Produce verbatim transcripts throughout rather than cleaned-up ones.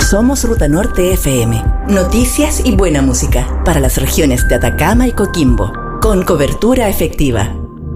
Somos Ruta Norte F M. Noticias y buena música para las regiones de Atacama y Coquimbo, con cobertura efectiva.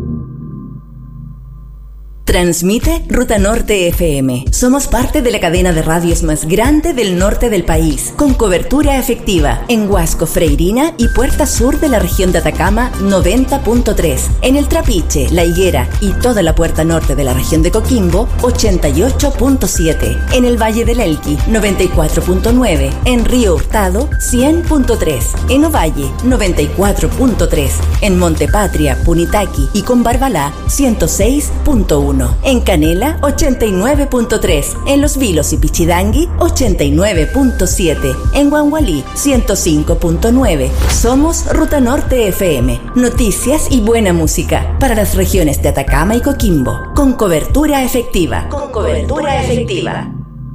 Transmite Ruta Norte F M. Somos parte de la cadena de radios más grande del norte del país, con cobertura efectiva en Huasco, Freirina y Puerta Sur de la región de Atacama noventa punto tres, en el Trapiche, La Higuera y toda la Puerta Norte de la región de Coquimbo ochenta y ocho punto siete, en el Valle del Elqui noventa y cuatro punto nueve, en Río Hurtado cien punto tres, en Ovalle noventa y cuatro punto tres, en Montepatria, Punitaqui y Combarbalá ciento seis punto uno. En Canela ochenta y nueve punto tres, en Los Vilos y Pichidangui ochenta y nueve punto siete, en Huangualí ciento cinco punto nueve. Somos Ruta Norte F M. Noticias y buena música para las regiones de Atacama y Coquimbo, con cobertura efectiva. Con cobertura efectiva.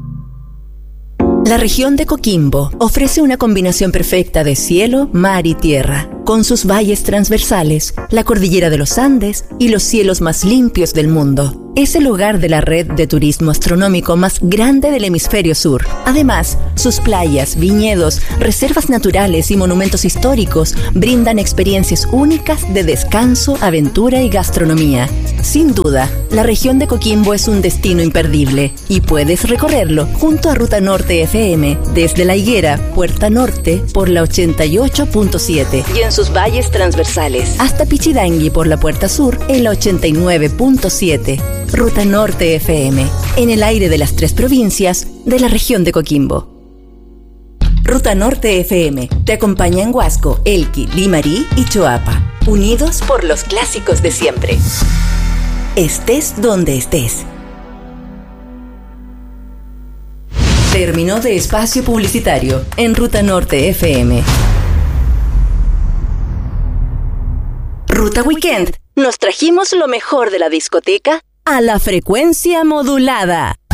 La región de Coquimbo ofrece una combinación perfecta de cielo, mar y tierra, con sus valles transversales, la cordillera de los Andes y los cielos más limpios del mundo. Es el hogar de la red de turismo astronómico más grande del hemisferio sur. Además, sus playas, viñedos, reservas naturales y monumentos históricos brindan experiencias únicas de descanso, aventura y gastronomía. Sin duda, la región de Coquimbo es un destino imperdible y puedes recorrerlo junto a Ruta Norte F M desde La Higuera, Puerta Norte, por la ochenta y ocho punto siete y en sus valles transversales, hasta Pichidangui por la Puerta Sur en la ochenta y nueve punto siete. Ruta Norte F M, en el aire de las tres provincias de la región de Coquimbo. Ruta Norte F M te acompaña en Huasco, Elqui, Limarí y Choapa, unidos por los clásicos de siempre. Estés donde estés. Terminó de espacio publicitario en Ruta Norte F M. Ruta Weekend. Nos trajimos lo mejor de la discoteca a la frecuencia modulada.